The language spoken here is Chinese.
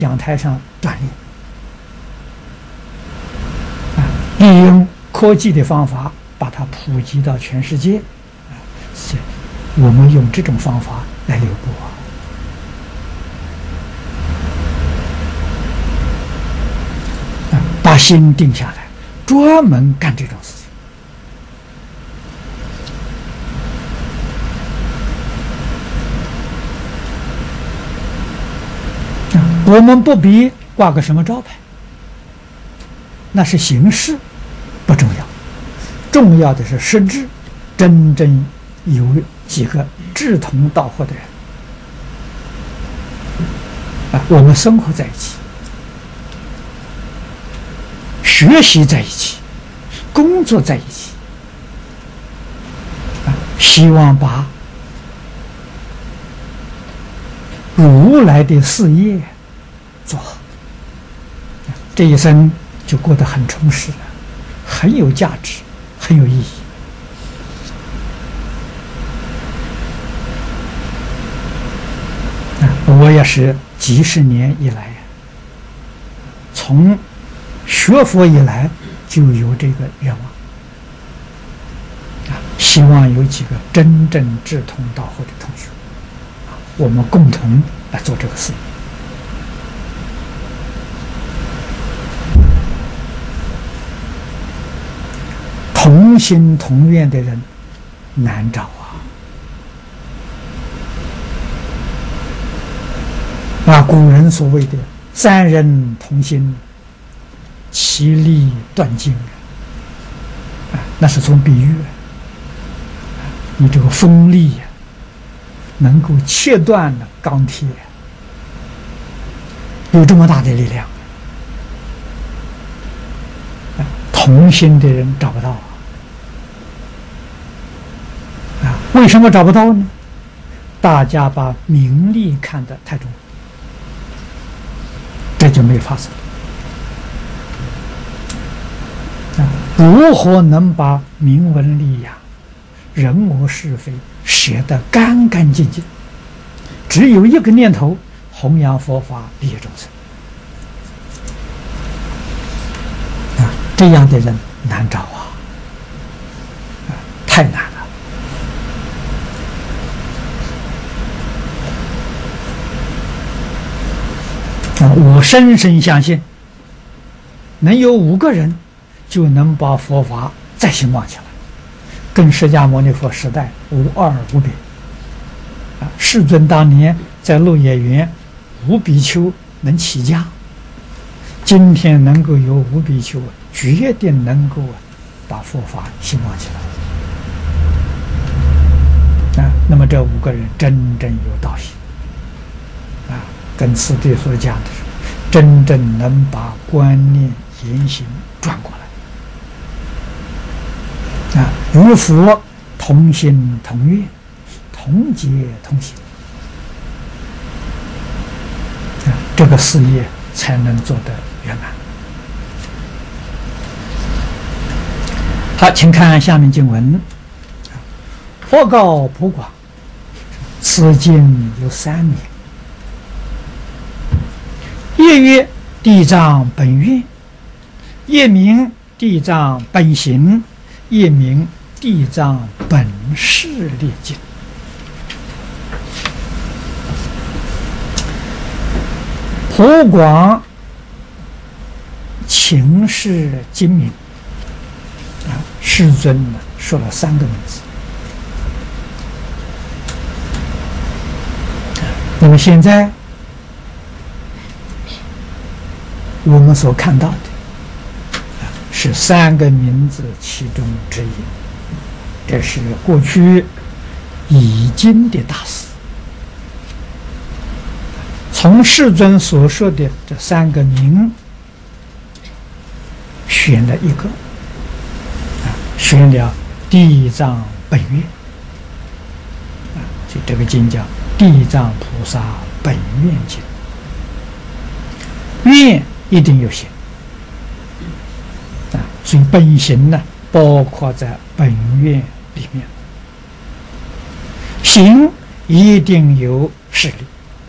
讲台上锻炼，利用科技的方法把它普及到全世界。我们用这种方法来留步把心定下来，专门干这种事情。我们不必挂个什么招牌，那是形式，不重要，重要的是实质，真正有几个志同道合的人我们生活在一起，学习在一起，工作在一起希望把如来的事业做好，这一生就过得很充实了，很有价值，很有意义。我也是几十年以来，从学佛以来就有这个愿望希望有几个真正志同道合的同学我们共同来做这个事。同心同愿的人难找古人所谓的三人同心，其利断金那是从比喻你这个锋利能够切断了钢铁，有这么大的力量同心的人找不到为什么找不到呢？大家把名利看得太重，这就没有发生。如何能把名闻利养、人我是非写得干干净净？只有一个念头：弘扬佛法，利益众生。这样的人难找太难了。我深深相信，能有5个人就能把佛法再兴旺起来，跟释迦牟尼佛时代无二无别。世尊当年在鹿野园5比丘能起家，今天能够有5比丘，决定能够把佛法兴旺起来。那么这5个人真正有道行跟此地所讲的是，真正能把观念言行转过来与佛同心同愿，同结同行这个事业才能做得圆满。好，请看下面经文：佛告普广，此经有3名。一曰地藏本愿，一名地藏本行，一名地藏本誓列经。普广请示经名世尊说了3个名字。那么现在我们所看到的是3个名字其中之一，这是过去已经的大事。从世尊所说的这3个名选了一个选了地藏本愿就这个经叫地藏菩萨本愿经。愿一定有行所以本行呢包括在本愿里面，行一定有势力